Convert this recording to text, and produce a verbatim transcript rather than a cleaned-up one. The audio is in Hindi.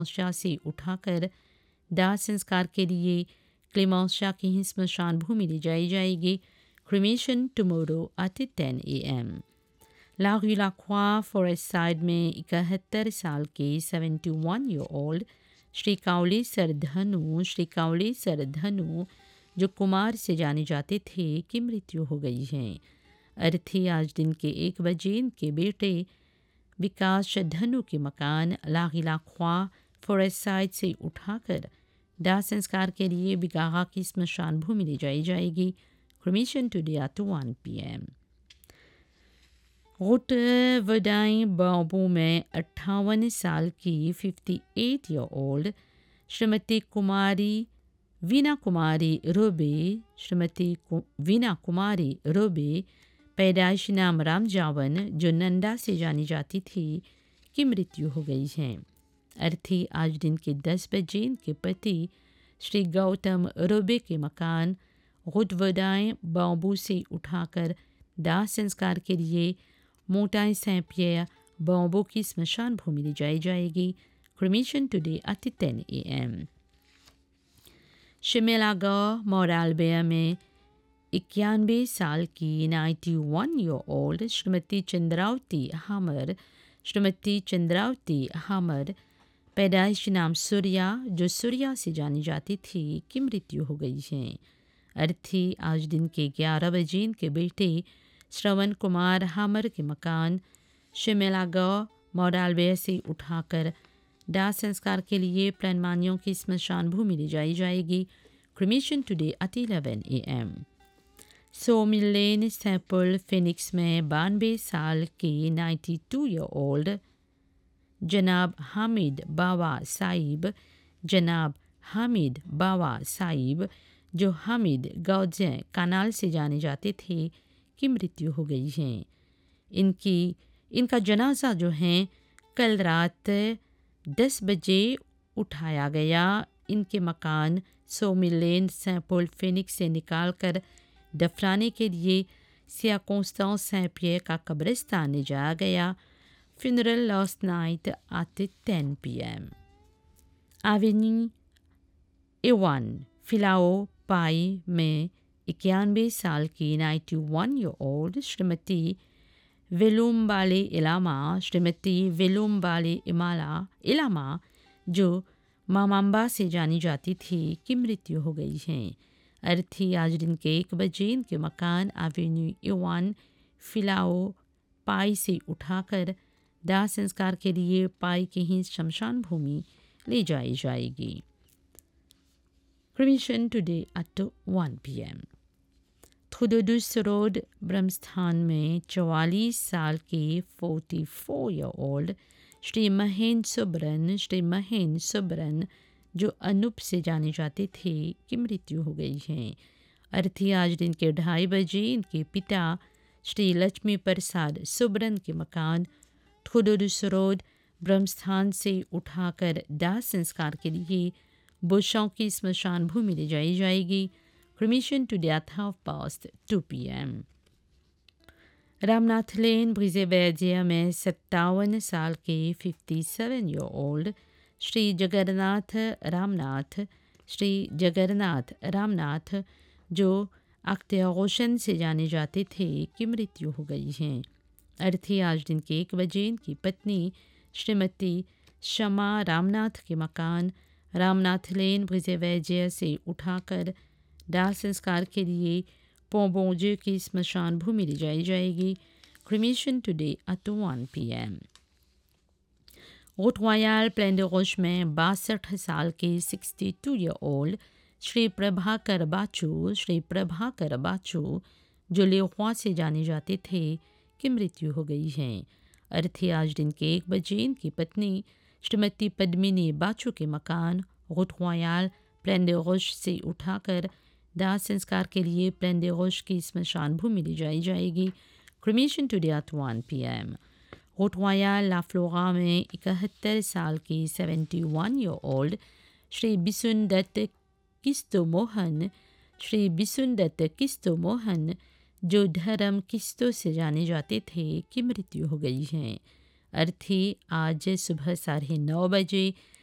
शाह से उठाकर दाह संस्कार के लिए क्लेमेंस शाह की ही स्मशान भूमि ले जाई जाएगी। Cremation tomorrow at ten A M. ला रू लाक्वा फॉरेस्ट साइड में इकहत्तर साल के seventy one year old Shri Kavali सरधनु Shri Kavali सरधनु जो कुमार से जाने जाते थे की मृत्यु हो गई है। अर्थी आज दिन के एक बजे इनके बेटे विकास धनु के मकान लागी लाख्वा फॉरेस्ट साइड से उठाकर दाह संस्कार के लिए बिगाहा की स्मशान भूमि ले जाई जाएगी। Cremation today at one P M. Road वडाई बाबू में अट्ठावन साल की अट्ठावन ईयर ओल्ड श्रीमती कुमारी वीना कुमारी रोबे श्रीमती वीना कुमारी रोबे पैदाइश नाम राम जावन जो नंदा से जानी जाती थी की मृत्यु हो गई है। अर्थी आज दिन के दस बजे इनके पति श्री गौतम रोबे के मकान गुडवडाएं बाबू से उठाकर दाह संस्कार के लिए मोटाई सैंपिया बाबू की स्मशान भूमि ले जाई जाएगी। Cremation today at ten A M. शिमेलागा मोरालबेया में इक्यानवे साल की ninety one year old Shrimati Chandravati हमर श्रीमती चंद्रावती हमर पैदाइश नाम सूर्या जो सूर्या से जानी जाती थी की मृत्यु हो गई है। अर्थी आज दिन के ग्यारह बजे इनके बेटे श्रवण कुमार हमर के मकान शिमेलागा मोरालबेया से उठाकर दाह संस्कार के लिए प्लानमानियों की स्मशान भूमि ले जाई जाएगी। Cremation today at eleven A M. सो मिलेन सैपल फिनिक्स में बानवे साल के नाइन्टी टू ईयर ओल्ड जनाब हामिद बावा साहिब जनाब हामिद बावा साहिब जो हामिद गौजे कनाल से जाने जाते थे की मृत्यु हो गई है। इनकी इनका जनाजा जो है कल रात दस बजे उठाया गया। इनके मकान सोमिल लेन सैंपोल फिनिक्स से निकालकर दफनाने के लिए सियाकोंस्तान सैंपियर का कब्रिस्तान ले जाया गया। Funeral last night eight ten P M. Avenue Avon फिलाओ पाई में इक्यानवे साल की ninety one year old Shrimati वेलुम्बाले इलामा श्रीमती वेलुम्बाले इमाला इलामा जो मामाम्बा से जानी जाती थी की मृत्यु हो गई है। अर्थी आज दिन के एक बजे इनके मकान एवेन्यू एवन फिलाओ पाई से उठाकर दाह संस्कार के लिए पाई की ही शमशान भूमि ले जाई जाएगी। Cremation today at one P M. खुदुदुस road ब्रह्मस्थान में चौवालीस साल के forty four year old Shri Mahendra सुब्रन Shri Mahendra सुब्रन जो अनूप से जाने जाते थे की मृत्यु हो गई है। अर्थी आज दिन के ढाई बजे इनके पिता श्री लक्ष्मी प्रसाद सुब्रन के मकान खुदुदुस रोड ब्रह्मस्थान से उठाकर दाह संस्कार के लिए बुशों की स्मशान भूमि ले जाई जाएगी। Cremation today at half past to P M. Ramnath लेन ब्रिजेवैजिया में सत्तावन साल के fifty seven year old Shri Jagannath Ramnath Shri Jagannath Ramnath जो अख्तियार रोशन से जाने जाते थे की मृत्यु हो गई है। अर्थी आज दिन के एक बजे इनकी पत्नी श्रीमती शमा रामनाथ के मकान रामनाथ लेन ब्रिजेवैजिया से उठाकर दाह संस्कार के लिए पोंबोंजे की स्मशान भूमि ले जाई जाएगी। Cremation today at one P M. Road royal plane de रोच में बासठ साल के sixty two year old Shri Prabhakar बाचू Shri Prabhakar बाचू जो लेख्वा से जाने जाते थे की मृत्यु हो गई है। अर्थी आज दिन के एक बजे इनकी पत्नी श्रीमती पद्मिनी बाचू के मकान रोट रॉयल प्लेन de रोच से उठाकर दाह संस्कार के लिए प्लेन de रोच की स्मशान भूमि ले जाई जाएगी। Cremation today at one P M. Road royal La flora में इकहत्तर साल की seventy one year old Shri बिसुनदत्त किस्तो मोहन श्री बिसुनदत्त किस्तो मोहन जो धर्म किस्तो से जाने जाते थे की मृत्यु हो गई है। अर्थी आज सुबह साढ़े नौ बजे